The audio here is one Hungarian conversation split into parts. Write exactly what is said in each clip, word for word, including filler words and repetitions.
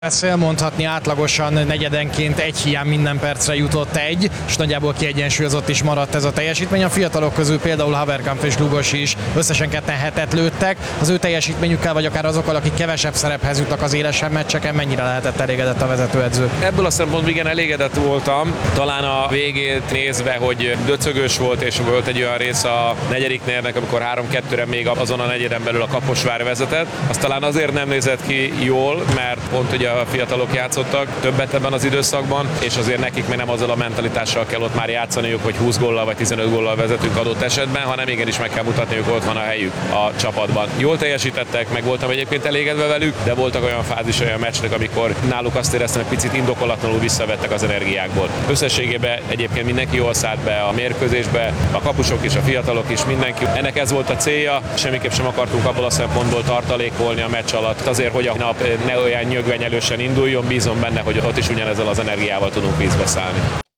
Beszél, mondhatni átlagosan negyedenként egy hiány minden percre jutott egy, és nagyjából kiegyensúlyozott is maradt ez a teljesítmény. A fiatalok közül például Haverkamp és Lugosi is összesen ketten hetet lőttek. Az ő teljesítményükkel, vagy akár azokkal, akik kevesebb szerephez jutnak az élesebb meccseken, mennyire lehetett elégedett a vezetőedző? Ebből a szempontból igen elégedett voltam. Talán a végét nézve, hogy döcögös volt, és volt egy olyan rész a negyedik negyednek, amikor három kettőre még azon a negyeden belül a Kaposvár vezetett. Az talán azért nem nézett ki jól, mert pont ugye a fiatalok játszottak többet ebben az időszakban, és azért nekik még nem azzal a mentalitással kell ott már játszaniuk, hogy húsz góllal vagy tizenöt góllal vezetünk adott esetben, hanem igenis meg kell mutatniuk, hogy ott van a helyük a csapatban. Jól teljesítettek, meg voltam egyébként elégedve velük, de voltak olyan fázis, olyan meccsek, amikor náluk azt éreztem, hogy picit indokolatlanul visszavettek az energiákból. Összességében egyébként mindenki jól szállt be a mérkőzésbe, a kapusok is, a fiatalok is, mindenki. Ennek ez volt a célja, semmiképp sem akartunk abból a szempontból tartalékolni a meccs alatt, azért, hogy a nap ne olyan nyögvenyelősen induljon, bízom benne, hogy ott is ugyanezzel az energiával tudunk vízbe szállni.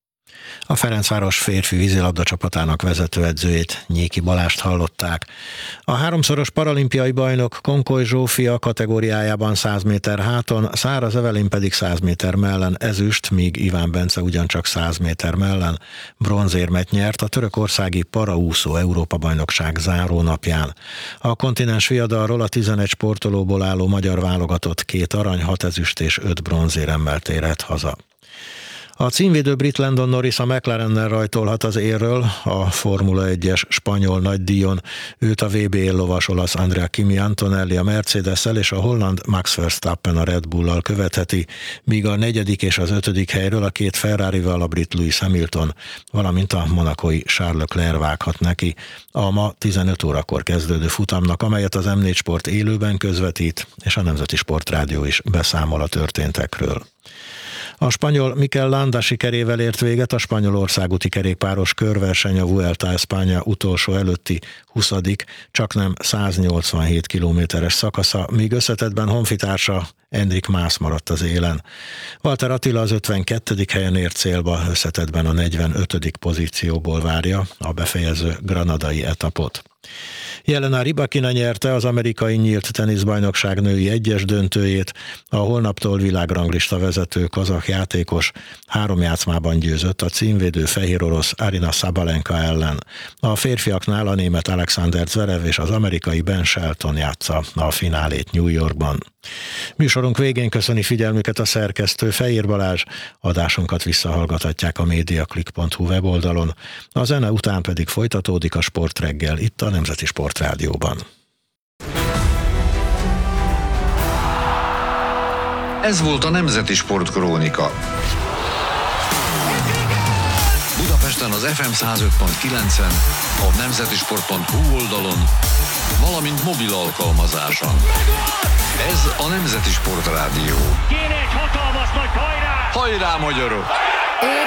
A Ferencváros férfi vízilabda csapatának vezetőedzőjét, Nyéki Balást hallották. A háromszoros paralimpiai bajnok Konkoly Zsófia kategóriájában száz méter háton, Száraz Evelin pedig száz méter mellen ezüst, míg Iván Bence ugyancsak száz méter mellen bronzérmet nyert a törökországi paraúszó Európa-bajnokság zárónapján. A kontinens viadalról a tizenegy sportolóból álló magyar válogatott két arany, hat ezüst és öt bronzéremmel térhet haza. A címvédő brit Landon Norris a McLarennel rajtolhat az élről a Formula egyes spanyol nagydíjon. Őt a vé bé lovas olasz Andrea Kimi Antonelli a Mercedes-el és a holland Max Verstappen a Red Bull-al követheti, míg a negyedik és az ötödik helyről a két Ferrarival a brit Lewis Hamilton, valamint a monacói Charles Leclerc vághat neki. A ma tizenöt órakor kezdődő futamnak, amelyet az em négy Sport élőben közvetít, és a Nemzeti Sportrádió is beszámol a történtekről. A spanyol Mikel Landa sikerével ért véget a spanyolország úti kerékpáros körverseny a Vuelta a España utolsó előtti huszadik, csaknem száznyolcvanhét kilométeres szakasza, míg összetettben honfitársa Enric Mas maradt az élen. Walter Attila az ötvenkettedik helyen ért célba, összetettben a negyvenötödik pozícióból várja a befejező granadai etapot. Jelena Rybakina nyerte az amerikai nyílt teniszbajnokság női egyes döntőjét, a holnaptól világranglista vezető kazah játékos három játszmában győzött a címvédő fehér orosz Arina Sabalenka ellen. A férfiaknál a német Alexander Zverev és az amerikai Ben Shelton játsza a finálét New Yorkban. Műsorunk végén köszöni figyelmüket a szerkesztő Fejér Balázs, adásunkat visszahallgathatják a mediaclick pont hu weboldalon, a zene után pedig folytatódik a Sportreggel itt a Nemzeti Sportrádióban. Ez volt a Nemzeti Sportkrónika. Budapesten az ef em száz öt pont kilencen, a nemzetisport pont hu oldalon, valamint mobil alkalmazáson. Ez a Nemzeti Sportrádió. Kéne egy hatalmas nagy hajrá! Hajrá, magyarok!